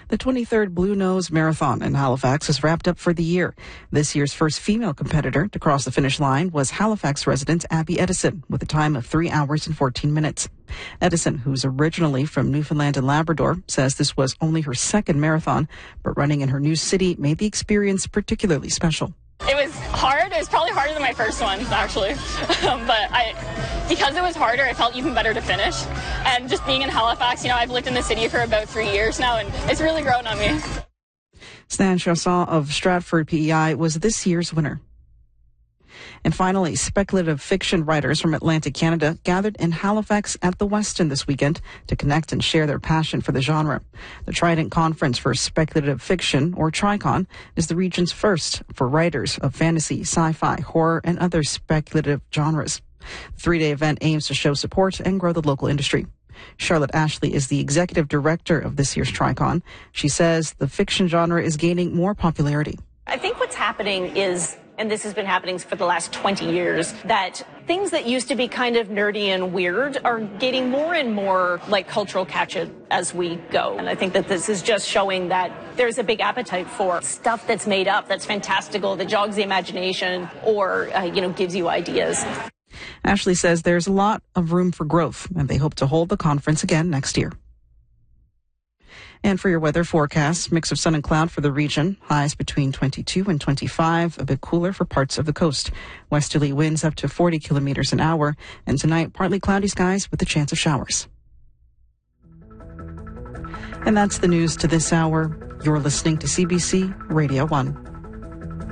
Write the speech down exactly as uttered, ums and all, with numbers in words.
The twenty-third Blue Nose Marathon in Halifax has wrapped up for the year. This year's first female competitor to cross the finish line was Halifax resident Abby Edison with a time of three hours and fourteen minutes. Edison, who's originally from Newfoundland and Labrador, says this was only her second marathon, but running in her new city made the experience particularly special. It was hard. It was probably harder than my first one, actually. um, but I, because it was harder, it felt even better to finish. And just being in Halifax, you know, I've lived in the city for about three years now, and it's really grown on me. Stan Chasson of Stratford P E I was this year's winner. And finally, speculative fiction writers from Atlantic Canada gathered in Halifax at the Westin this weekend to connect and share their passion for the genre. The Trident Conference for Speculative Fiction, or TriCon, is the region's first for writers of fantasy, sci-fi, horror, and other speculative genres. The three-day event aims to show support and grow the local industry. Charlotte Ashley is the executive director of this year's TriCon. She says the fiction genre is gaining more popularity. I think what's happening is, and this has been happening for the last twenty years, that things that used to be kind of nerdy and weird are getting more and more like cultural catch as we go. And I think that this is just showing that there's a big appetite for stuff that's made up, that's fantastical, that jogs the imagination, or, uh, you know, gives you ideas. Ashley says there's a lot of room for growth, and they hope to hold the conference again next year. And for your weather forecast, mix of sun and cloud for the region. Highs between twenty-two and twenty-five, a bit cooler for parts of the coast. Westerly winds up to forty kilometers an hour. And tonight, partly cloudy skies with a chance of showers. And that's the news to this hour. You're listening to C B C Radio one.